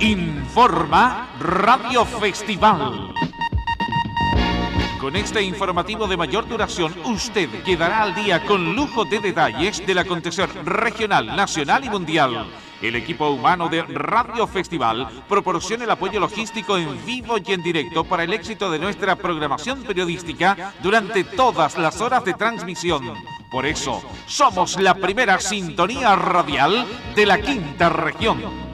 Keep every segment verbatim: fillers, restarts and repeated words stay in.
Informa Radio Festival. Con este informativo de mayor duración, usted quedará al día con lujo de detalles del acontecer regional, nacional y mundial. El equipo humano de Radio Festival proporciona el apoyo logístico en vivo y en directo para el éxito de nuestra programación periodística durante todas las horas de transmisión. Por eso, somos la primera sintonía radial de la quinta región.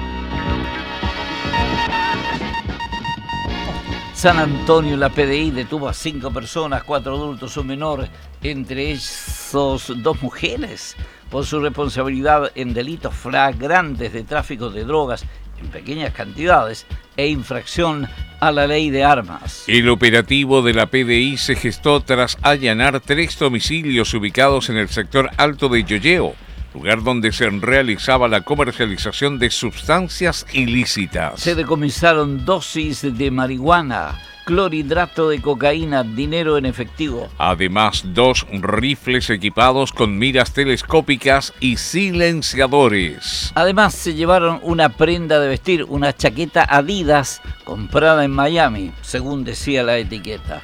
San Antonio, la P D I detuvo a cinco personas, cuatro adultos, un menor, entre esos dos mujeres, por su responsabilidad en delitos flagrantes de tráfico de drogas en pequeñas cantidades e infracción a la ley de armas. El operativo de la P D I se gestó tras allanar tres domicilios ubicados en el sector alto de Yoyeo, lugar donde se realizaba la comercialización de sustancias ilícitas. Se decomisaron dosis de marihuana, clorhidrato de cocaína, dinero en efectivo. Además, dos rifles equipados con miras telescópicas y silenciadores. Además, se llevaron una prenda de vestir, una chaqueta Adidas comprada en Miami, según decía la etiqueta.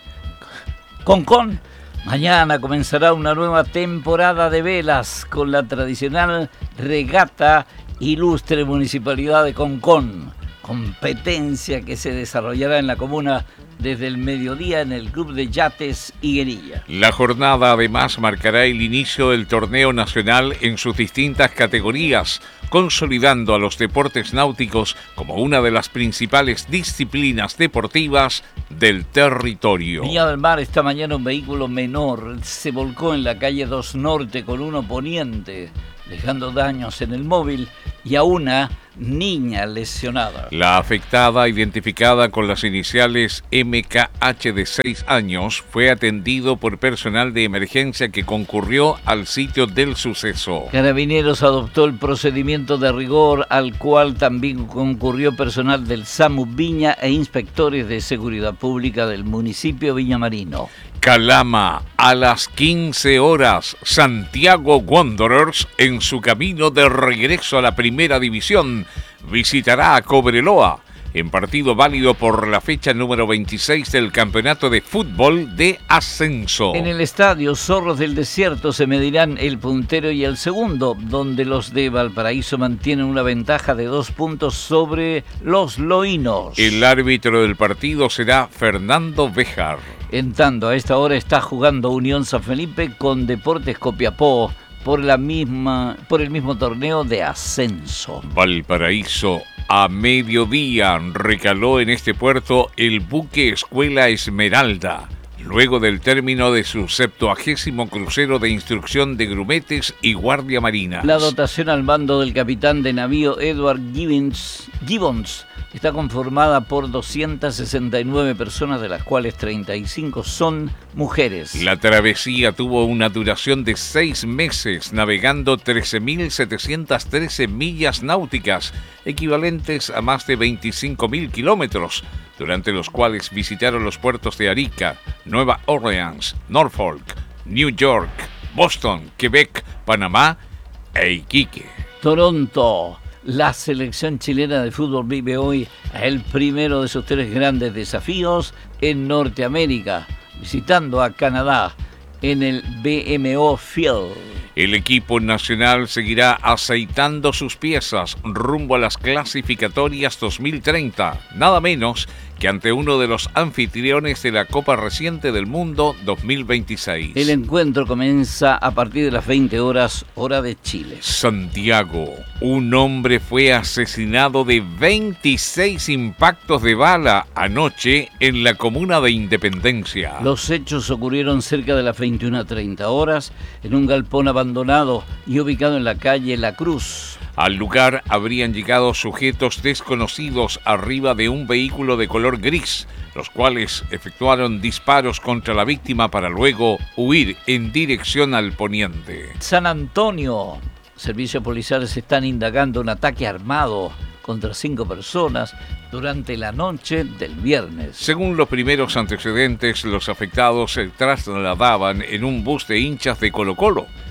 Concón. Mañana comenzará una nueva temporada de velas con la tradicional regata Ilustre Municipalidad de Concón, competencia que se desarrollará en la comuna desde el mediodía en el Club de Yates Higuerilla. La jornada además marcará el inicio del torneo nacional en sus distintas categorías, consolidando a los deportes náuticos como una de las principales disciplinas deportivas del territorio. Viña del Mar, esta mañana un vehículo menor se volcó en la calle dos Norte con uno poniente, dejando daños en el móvil y a una niña lesionada. La afectada, identificada con las iniciales M K H de seis años, fue atendido por personal de emergencia que concurrió al sitio del suceso. Carabineros adoptó el procedimiento de rigor al cual también concurrió personal del SAMU Viña e inspectores de seguridad pública del municipio Villamarino. Calama, a las quince horas, Santiago Wanderers, en su camino de regreso a la primera división, visitará a Cobreloa, en partido válido por la fecha número veintiséis del Campeonato de Fútbol de Ascenso. En el estadio Zorros del Desierto se medirán el puntero y el segundo, donde los de Valparaíso mantienen una ventaja de dos puntos sobre los loínos. El árbitro del partido será Fernando Béjar. En tanto, a esta hora está jugando Unión San Felipe con Deportes Copiapó por la misma, por el mismo torneo de ascenso. Valparaíso, a mediodía, recaló en este puerto el buque Escuela Esmeralda, luego del término de su septuagésimo crucero de instrucción de grumetes y guardia marina. La dotación al mando del capitán de navío Edward Gibbons, Gibbons está conformada por doscientas sesenta y nueve personas, de las cuales treinta y cinco son mujeres. La travesía tuvo una duración de seis meses, navegando trece mil setecientas trece millas náuticas, equivalentes a más de veinticinco mil kilómetros, durante los cuales visitaron los puertos de Arica, Nueva Orleans, Norfolk, New York, Boston, Quebec, Panamá e Iquique. Toronto. La selección chilena de fútbol vive hoy el primero de sus tres grandes desafíos en Norteamérica, visitando a Canadá en el B M O Field. El equipo nacional seguirá aceitando sus piezas rumbo a las clasificatorias dos mil treinta, nada menos que ante uno de los anfitriones de la Copa Reciente del Mundo dos mil veintiséis. El encuentro comienza a partir de las veinte horas, hora de Chile. Santiago, un hombre fue asesinado de veintiséis impactos de bala anoche en la comuna de Independencia. Los hechos ocurrieron cerca de las veintiuna treinta horas en un galpón abandonado y ubicado en la calle La Cruz. Al lugar habrían llegado sujetos desconocidos arriba de un vehículo de color gris, los cuales efectuaron disparos contra la víctima para luego huir en dirección al poniente. San Antonio. Servicios policiales están indagando un ataque armado contra cinco personas durante la noche del viernes. Según los primeros antecedentes, los afectados se trasladaban en un bus de hinchas de Colo-Colo,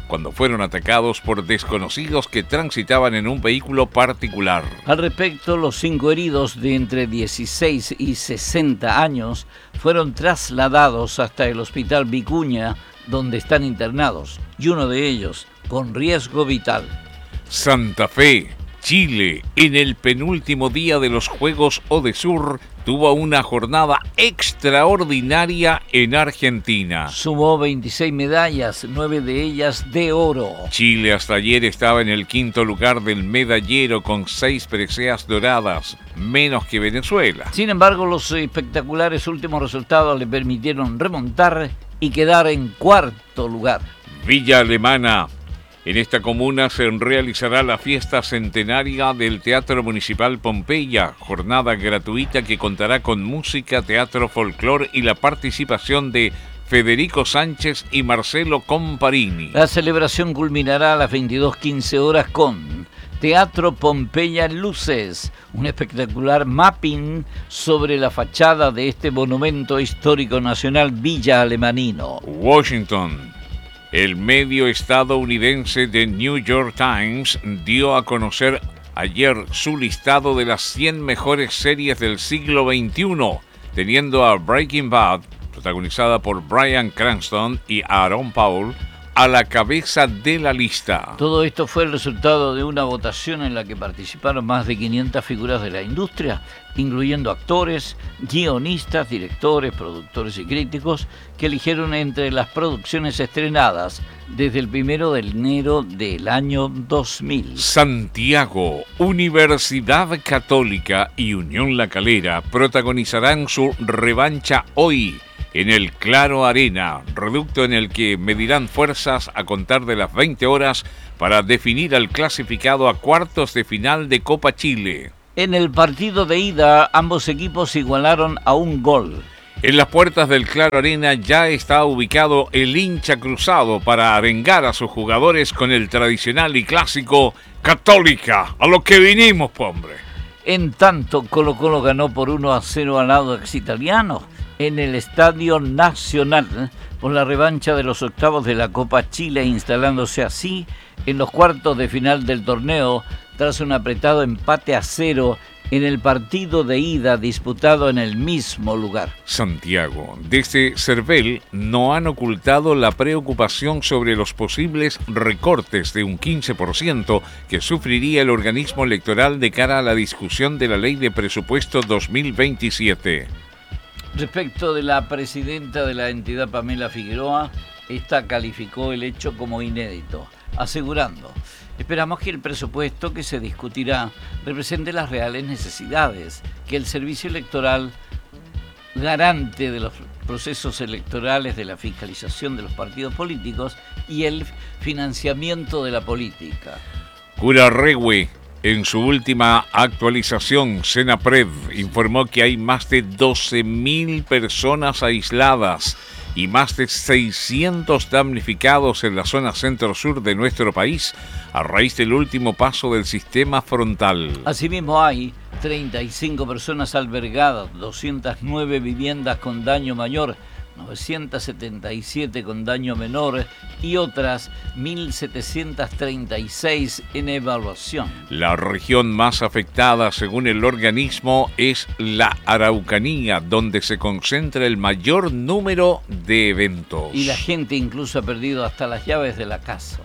cuando fueron atacados por desconocidos que transitaban en un vehículo particular. Al respecto, los cinco heridos de entre dieciséis y sesenta años fueron trasladados hasta el Hospital Vicuña, donde están internados, y uno de ellos con riesgo vital. Santa Fe, Chile, en el penúltimo día de los Juegos Odesur, tuvo una jornada extraordinaria en Argentina. Sumó veintiséis medallas, nueve de ellas de oro. Chile hasta ayer estaba en el quinto lugar del medallero con seis preseas doradas, menos que Venezuela. Sin embargo, los espectaculares últimos resultados le permitieron remontar y quedar en cuarto lugar. Villa Alemana. En esta comuna se realizará la fiesta centenaria del Teatro Municipal Pompeya, jornada gratuita que contará con música, teatro, folclor y la participación de Federico Sánchez y Marcelo Comparini. La celebración culminará a las veintidós quince horas con Teatro Pompeya Luces, un espectacular mapping sobre la fachada de este monumento histórico nacional Villa Alemanino. Washington. El medio estadounidense The New York Times dio a conocer ayer su listado de las cien mejores series del siglo veintiuno, teniendo a Breaking Bad, protagonizada por Bryan Cranston y Aaron Paul, a la cabeza de la lista. Todo esto fue el resultado de una votación en la que participaron más de quinientas figuras de la industria, incluyendo actores, guionistas, directores, productores y críticos, que eligieron entre las producciones estrenadas desde el primero de enero del año dos mil. Santiago, Universidad Católica y Unión La Calera protagonizarán su revancha hoy en el Claro Arena, reducto en el que medirán fuerzas a contar de las veinte horas para definir al clasificado a cuartos de final de Copa Chile. En el partido de ida, ambos equipos igualaron a un gol. En las puertas del Claro Arena ya está ubicado el hincha cruzado para arengar a sus jugadores con el tradicional y clásico Católica, a lo que vinimos, hombre. En tanto, Colo Colo ganó por uno a cero al Audax Italiano en el Estadio Nacional por la revancha de los octavos de la Copa Chile, instalándose así en los cuartos de final del torneo tras un apretado empate a cero en el partido de ida disputado en el mismo lugar. Santiago, desde Cervel no han ocultado la preocupación sobre los posibles recortes de un quince por ciento que sufriría el organismo electoral de cara a la discusión de la Ley de Presupuesto dos mil veintisiete. Respecto de la presidenta de la entidad, Pamela Figueroa, esta calificó el hecho como inédito, asegurando: esperamos que el presupuesto que se discutirá represente las reales necesidades, que el servicio electoral garante de los procesos electorales, de la fiscalización de los partidos políticos y el financiamiento de la política. Curarrehue, en su última actualización, Senapred informó que hay más de doce mil personas aisladas y más de seiscientos damnificados en la zona centro-sur de nuestro país a raíz del último paso del sistema frontal. Asimismo, hay treinta y cinco personas albergadas, doscientas nueve viviendas con daño mayor, novecientas setenta y siete con daño menor y otras mil setecientas treinta y seis en evaluación. La región más afectada, según el organismo, es la Araucanía, donde se concentra el mayor número de eventos. Y la gente incluso ha perdido hasta las llaves de la casa.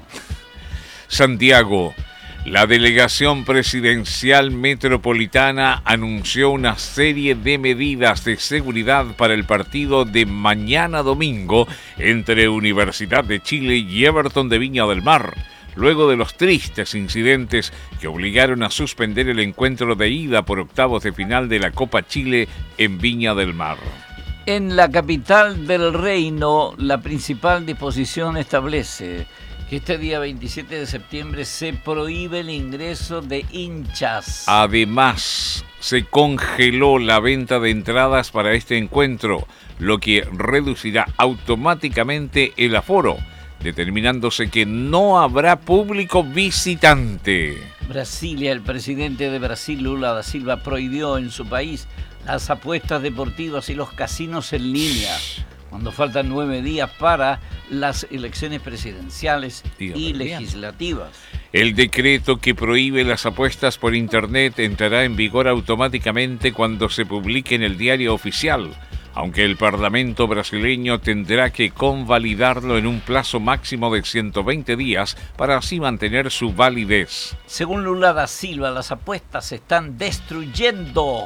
Santiago. La delegación presidencial metropolitana anunció una serie de medidas de seguridad para el partido de mañana domingo entre Universidad de Chile y Everton de Viña del Mar, luego de los tristes incidentes que obligaron a suspender el encuentro de ida por octavos de final de la Copa Chile en Viña del Mar. En la capital del reino, la principal disposición establece que este día veintisiete de septiembre se prohíbe el ingreso de hinchas. Además, se congeló la venta de entradas para este encuentro, lo que reducirá automáticamente el aforo, determinándose que no habrá público visitante. Brasilia, el presidente de Brasil, Lula da Silva, prohibió en su país las apuestas deportivas y los casinos en línea, cuando faltan nueve días para las elecciones presidenciales Dígame y bien. legislativas. El decreto que prohíbe las apuestas por Internet entrará en vigor automáticamente cuando se publique en el diario oficial, aunque el Parlamento brasileño tendrá que convalidarlo en un plazo máximo de ciento veinte días para así mantener su validez. Según Lula da Silva, las apuestas están destruyendo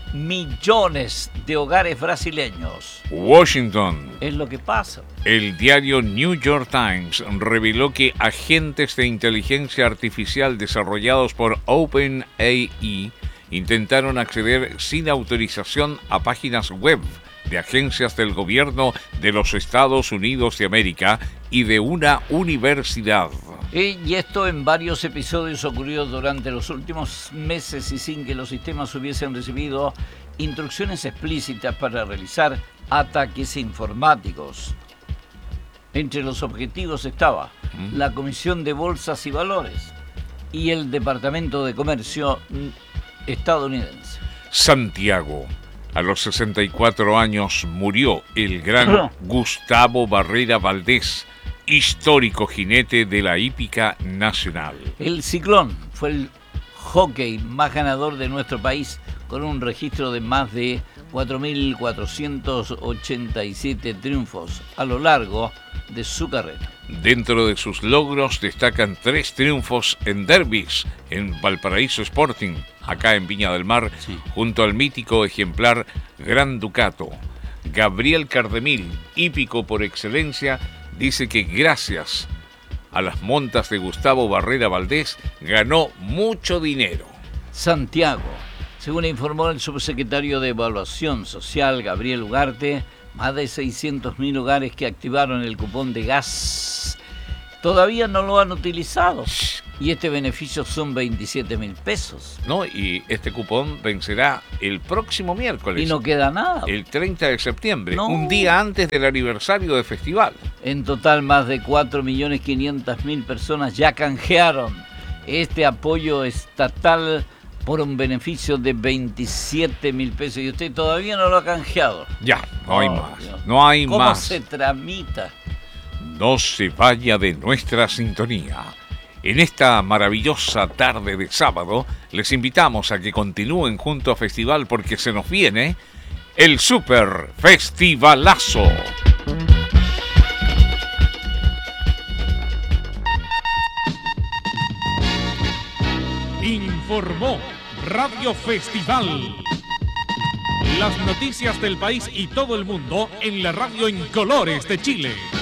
millones de hogares brasileños. Washington. Es lo que pasa. El diario New York Times reveló que agentes de inteligencia artificial desarrollados por OpenAI intentaron acceder sin autorización a páginas web de agencias del gobierno de los Estados Unidos de América y de una universidad. Y esto en varios episodios ocurrió durante los últimos meses y sin que los sistemas hubiesen recibido instrucciones explícitas para realizar ataques informáticos. Entre los objetivos estaba ¿Mm? la Comisión de Bolsas y Valores y el Departamento de Comercio estadounidense. Santiago. A los sesenta y cuatro años murió el gran Gustavo Barrera Valdés, histórico jinete de la hípica nacional. El Ciclón fue el hockey más ganador de nuestro país, con un registro de más de cuatro mil cuatrocientos ochenta y siete triunfos a lo largo de su carrera. Dentro de sus logros destacan tres triunfos en derbis en Valparaíso Sporting, acá en Viña del Mar, sí. junto al mítico ejemplar Gran Ducato. Gabriel Cardemil, hípico por excelencia, dice que gracias a las montas de Gustavo Barrera Valdés ganó mucho dinero. Santiago. Según informó el subsecretario de Evaluación Social, Gabriel Ugarte, más de seiscientos mil hogares que activaron el cupón de gas todavía no lo han utilizado. Y este beneficio son veintisiete mil pesos. No, y este cupón vencerá el próximo miércoles. Y no queda nada. El treinta de septiembre, no. un día antes del aniversario del festival. En total, más de cuatro millones quinientas mil personas ya canjearon este apoyo estatal por un beneficio de veintisiete mil pesos. Y usted todavía no lo ha canjeado. Ya, no oh, hay más. Dios. No hay ¿Cómo más. se tramita? No se vaya de nuestra sintonía. En esta maravillosa tarde de sábado, les invitamos a que continúen junto a Festival porque se nos viene el Super Festivalazo. Informó Radio Festival. Las noticias del país y todo el mundo en la radio en colores de Chile.